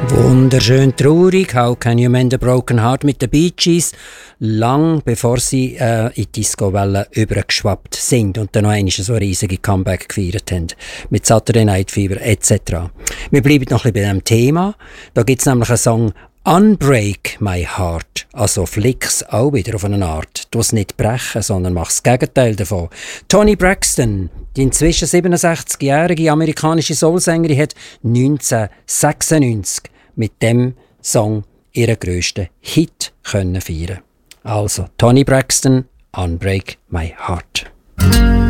Wunderschön traurig, How Can You Mend a Broken Heart mit den Bee Gees, lang bevor sie in die Disco-Welle übergeschwappt sind und dann noch einmal so ein riesiges Comeback gefeiert haben, mit Saturday Night Fever etc. Wir bleiben noch ein bisschen bei diesem Thema. Da gibt es nämlich einen Song «Unbreak My Heart», also flick's auch wieder auf eine Art. Du es nicht brechen, sondern mach das Gegenteil davon. Toni Braxton, die inzwischen 67-jährige amerikanische Soulsängerin, hat 1996 mit dem Song ihren grössten Hit feiern. Also Toni Braxton, «Unbreak My Heart».